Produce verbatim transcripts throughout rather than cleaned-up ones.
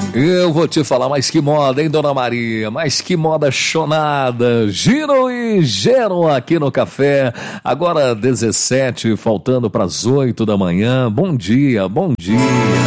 Eu vou te falar, mas que moda, hein, Dona Maria? Mas que moda chonada. Giro e Gero aqui no café. Agora dezessete, faltando para as oito da manhã. Bom dia, bom dia.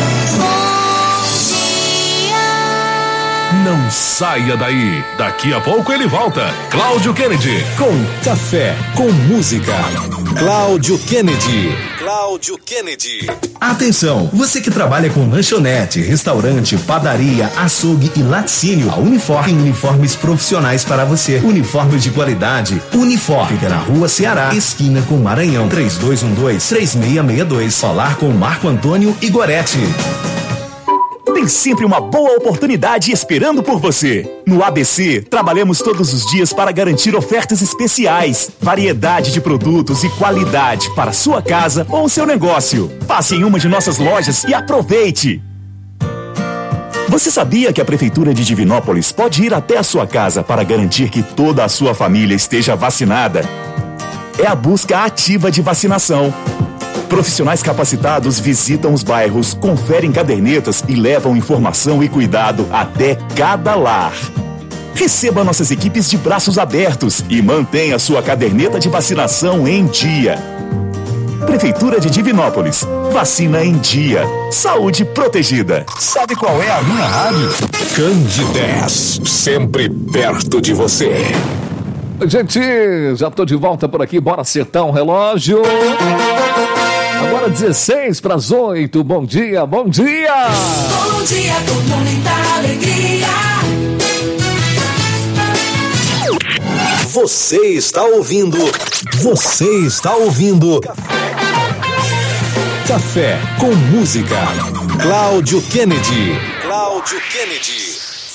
Não saia daí. Daqui a pouco ele volta. Cláudio Kennedy. Com café, com música. Cláudio Kennedy. Cláudio Kennedy. Atenção, você que trabalha com lanchonete, restaurante, padaria, açougue e laticínio, a Unifor tem uniformes profissionais para você. Uniformes de qualidade. Unifor fica na Rua Ceará, esquina com Maranhão. três dois um dois, três seis seis dois. Falar com Marco Antônio Igoretti. Tem sempre uma boa oportunidade esperando por você. No A B C, trabalhamos todos os dias para garantir ofertas especiais, variedade de produtos e qualidade para sua casa ou seu negócio. Passe em uma de nossas lojas e aproveite! Você sabia que a Prefeitura de Divinópolis pode ir até a sua casa para garantir que toda a sua família esteja vacinada? É a busca ativa de vacinação. Profissionais capacitados visitam os bairros, conferem cadernetas e levam informação e cuidado até cada lar. Receba nossas equipes de braços abertos e mantenha sua caderneta de vacinação em dia. Prefeitura de Divinópolis. Vacina em dia. Saúde protegida. Sabe qual é a minha rádio? Candidez. Sempre perto de você. Gente, já tô de volta por aqui. Bora acertar um relógio. Agora dezesseis para as oito. Bom dia, bom dia! Bom dia com muita alegria. Você está ouvindo. Você está ouvindo. Café, Café com música. Cláudio Kennedy. Cláudio Kennedy.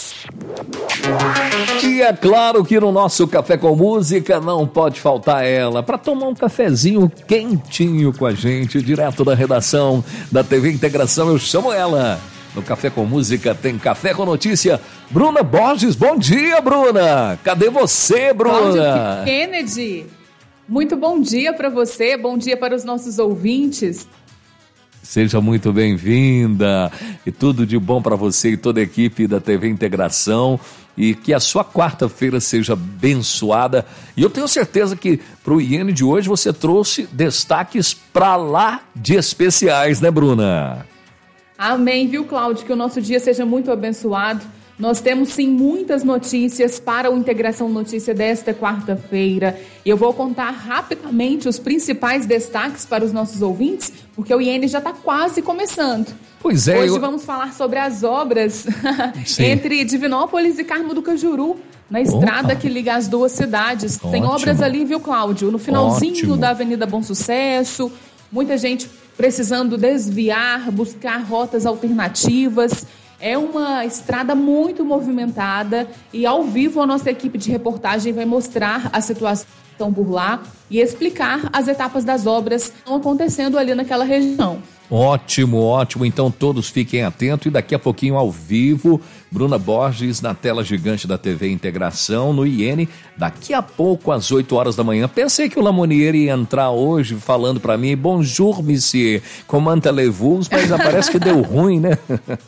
E é claro que no nosso Café com Música não pode faltar ela, para tomar um cafezinho quentinho com a gente, direto da redação da T V Integração. Eu chamo ela. No Café com Música tem Café com Notícia. Bruna Borges, bom dia, Bruna. Cadê você, Bruna? Cláudio Kennedy, muito bom dia para você, bom dia para os nossos ouvintes. Seja muito bem-vinda e tudo de bom para você e toda a equipe da T V Integração, e que a sua quarta-feira seja abençoada. E eu tenho certeza que para o I N de hoje você trouxe destaques para lá de especiais, né, Bruna? Amém, viu, Cláudio? Que o nosso dia seja muito abençoado. Nós temos, sim, muitas notícias para o Integração Notícia desta quarta-feira. Eu vou contar rapidamente os principais destaques para os nossos ouvintes, porque o I N já está quase começando. Pois é. Hoje eu... vamos falar sobre as obras entre Divinópolis e Carmo do Cajuru, na estrada Opa. que liga as duas cidades. Ótimo. Tem obras ali, viu, Cláudio? No finalzinho Ótimo. da Avenida Bom Sucesso, muita gente precisando desviar, buscar rotas alternativas. É uma estrada muito movimentada e ao vivo a nossa equipe de reportagem vai mostrar a situação por lá e explicar as etapas das obras que estão acontecendo ali naquela região. Ótimo, ótimo. Então todos fiquem atentos e daqui a pouquinho ao vivo, Bruna Borges na tela gigante da T V Integração no I N, daqui a pouco às oito horas da manhã. Pensei que o Lamonier ia entrar hoje falando para mim, bonjour, monsieur, comment allez-vous, mas já parece que deu ruim, né?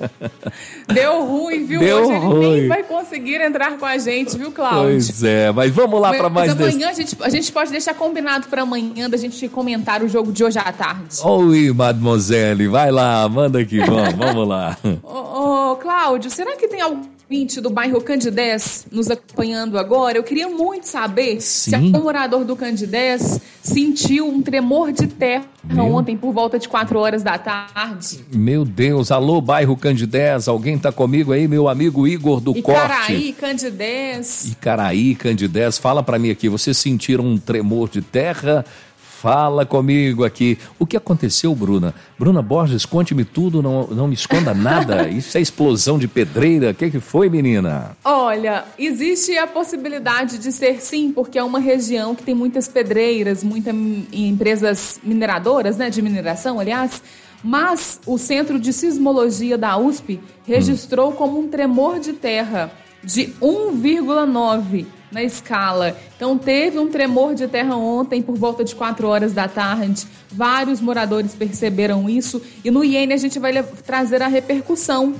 Deu ruim, viu? Deu hoje ruim. Ele nem vai conseguir entrar com a gente, viu, Cláudio? Pois é, mas vamos lá para mais... Mas amanhã desse... a, gente, a gente pode deixar combinado para amanhã da gente comentar o jogo de hoje à tarde. Oi, mademoiselle, vai lá, manda aqui, vamos, vamos lá. Ô, ô, Cláudio, será que tem algum ouvinte do bairro Candidez nos acompanhando agora? Eu queria muito saber Sim. se algum morador do Candidez sentiu um tremor de terra Meu... ontem por volta de quatro horas da tarde. Meu Deus, alô, bairro Candidez, alguém tá comigo aí? Meu amigo Igor do Corte. Icaraí, Candidez. Icaraí, Candidez, fala pra mim aqui, vocês sentiram um tremor de terra? Fala comigo aqui. O que aconteceu, Bruna? Bruna Borges, conte-me tudo, não, não me esconda nada. Isso é explosão de pedreira? O que, que foi, menina? Olha, existe a possibilidade de ser sim, porque é uma região que tem muitas pedreiras, muitas empresas mineradoras, né, de mineração, aliás. Mas o Centro de Sismologia da U S P registrou hum. como um tremor de terra de um vírgula nove na escala. Então teve um tremor de terra ontem por volta de quatro horas da tarde. Vários moradores perceberam isso e no I N a gente vai trazer a repercussão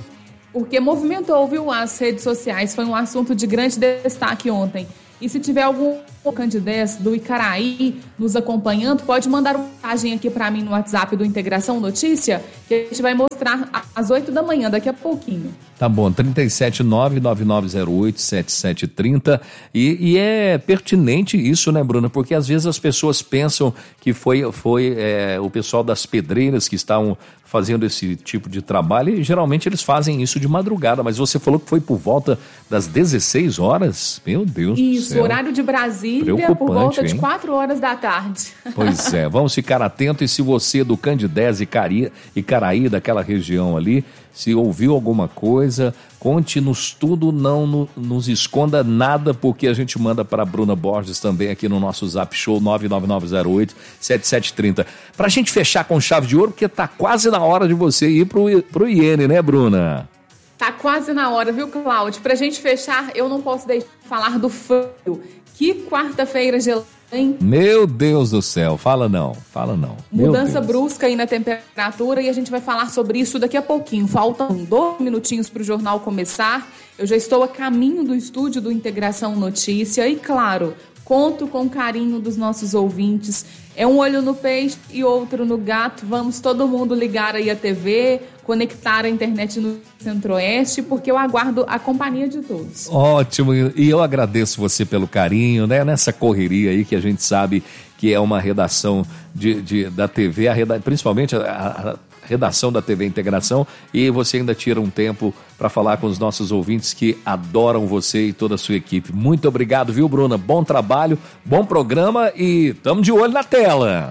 porque movimentou, viu, as redes sociais, foi um assunto de grande destaque ontem. E se tiver algum candidato do Icaraí nos acompanhando, pode mandar uma mensagem aqui para mim no WhatsApp do Integração Notícia, que a gente vai mostrar às oito da manhã, daqui a pouquinho. Tá bom, trinta e sete nove nove nove zero oito sete sete três zero. E, e é pertinente isso, né, Bruna? Porque às vezes as pessoas pensam que foi, foi é, o pessoal das pedreiras que estavam fazendo esse tipo de trabalho, e geralmente eles fazem isso de madrugada, mas você falou que foi por volta das dezesseis horas? Meu Deus isso, do céu. Horário de Brasília, por volta de quatro horas da tarde. Pois é, vamos ficar atentos. E se você do Candidez e Cari, e Caraí, daquela região ali, se ouviu alguma coisa, conte-nos tudo, não no, nos esconda nada, porque a gente manda para a Bruna Borges também aqui no nosso Zap Show nove nove nove zero oito sete sete três zero. Para a gente fechar com chave de ouro, porque tá quase na hora de você ir pro, pro Iene, né, Bruna? Tá quase na hora, viu, Cláudio? Pra gente fechar, eu não posso deixar de falar do frio. Que quarta-feira gelada, hein? Meu Deus do céu, fala não, fala não. Mudança brusca aí na temperatura, e a gente vai falar sobre isso daqui a pouquinho. Faltam dois minutinhos pro jornal começar. Eu já estou a caminho do estúdio do Integração Notícia e, claro, conto com o carinho dos nossos ouvintes. É um olho no peixe e outro no gato. Vamos todo mundo ligar aí a T V, conectar a internet no Centro-Oeste, porque eu aguardo a companhia de todos. Ótimo, e eu agradeço você pelo carinho, né? Nessa correria aí que a gente sabe que é uma redação de, de, da T V, a reda, principalmente a, a redação da T V Integração, e você ainda tira um tempo para falar com os nossos ouvintes que adoram você e toda a sua equipe. Muito obrigado, viu, Bruna? Bom trabalho, bom programa e tamo de olho na tela.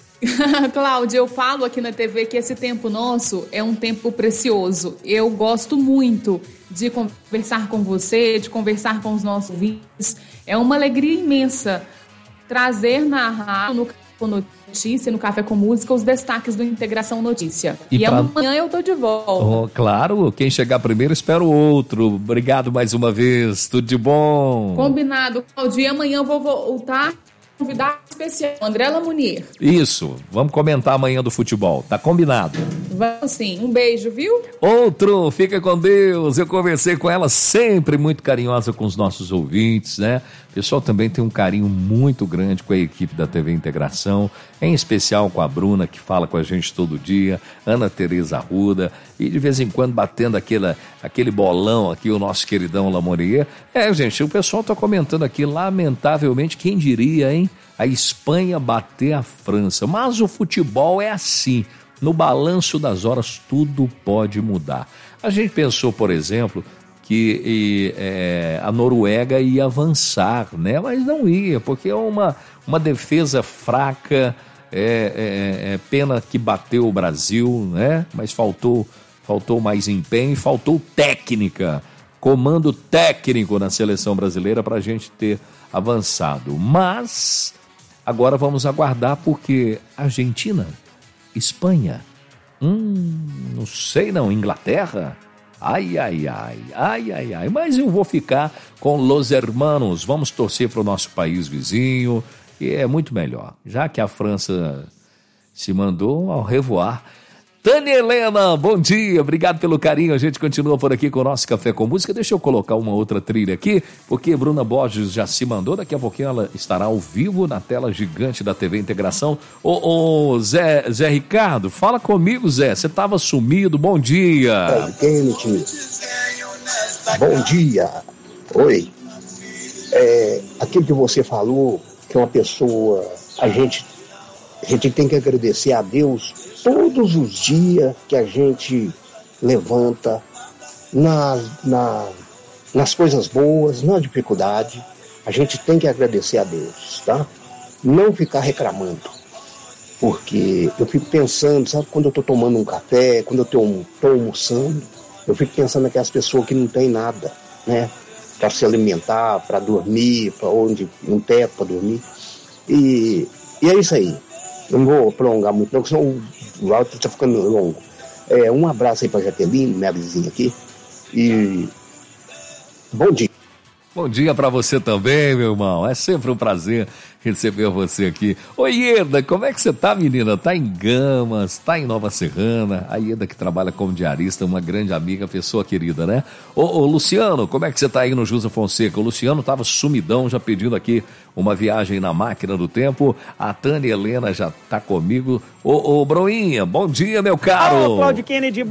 Cláudia, eu falo aqui na T V que esse tempo nosso é um tempo precioso. Eu gosto muito de conversar com você, de conversar com os nossos ouvintes. É uma alegria imensa trazer na rádio, no Notícia, no Café com Música, os destaques do Integração Notícia. E, e pra... amanhã eu tô de volta. Oh, claro, quem chegar primeiro espera o outro. Obrigado mais uma vez, tudo de bom. Combinado, Cláudia. E amanhã eu vou voltar convidado especial, André Lamounier. Isso, vamos comentar amanhã do futebol, tá combinado? Vamos sim, um beijo, viu? Outro, fica com Deus. Eu conversei com ela, sempre muito carinhosa com os nossos ouvintes, né? O pessoal também tem um carinho muito grande com a equipe da T V Integração, em especial com a Bruna, que fala com a gente todo dia, Ana Tereza Arruda, e de vez em quando batendo aquele, aquele bolão aqui, o nosso queridão Lamourier. É, gente, o pessoal tá comentando aqui, lamentavelmente, quem diria, hein? A Espanha bater a França. Mas o futebol é assim, no balanço das horas tudo pode mudar. A gente pensou, por exemplo, que e, é, a Noruega ia avançar, né? Mas não ia, porque é uma, uma defesa fraca, é, é, é pena que bateu o Brasil, né? Mas faltou, faltou mais empenho, faltou técnica, comando técnico na seleção brasileira para a gente ter avançado. Mas agora vamos aguardar, porque Argentina, Espanha, hum, não sei não, Inglaterra, ai, ai, ai, ai, ai, ai, mas eu vou ficar com Los Hermanos, vamos torcer para o nosso país vizinho, e é muito melhor, já que a França se mandou ao revoar. Tânia Helena, bom dia, obrigado pelo carinho, a gente continua por aqui com o nosso Café com Música. Deixa eu colocar uma outra trilha aqui, porque Bruna Borges já se mandou, daqui a pouquinho ela estará ao vivo na tela gigante da T V Integração. Ô, ô Zé, Zé Ricardo, fala comigo, Zé, você estava sumido, bom dia. Kennedy, bom dia, oi, é, aquilo que você falou, que uma pessoa, a gente, a gente tem que agradecer a Deus todos os dias que a gente levanta na, na, nas coisas boas, na dificuldade, a gente tem que agradecer a Deus, tá? Não ficar reclamando, porque eu fico pensando, sabe, quando eu estou tomando um café, quando eu estou almoçando, eu fico pensando naquelas pessoas que não tem nada, né? Para se alimentar, para dormir, para onde, um teto para dormir, e, e é isso aí. Eu não vou prolongar muito, não, senão o áudio está ficando longo. É, um abraço aí para a Jaqueline, minha vizinha aqui. E bom dia. Bom dia para você também, meu irmão. É sempre um prazer receber você aqui. Oi, Ieda, como é que você tá, menina? Tá em Gamas, tá em Nova Serrana. A Ieda que trabalha como diarista, uma grande amiga, pessoa querida, né? Ô, ô Luciano, como é que você tá aí no Jusa Fonseca? O Luciano tava sumidão, já pedindo aqui uma viagem na máquina do tempo. A Tânia Helena já tá comigo. Ô, ô Broinha, bom dia, meu caro. Ô, Claudio Kennedy,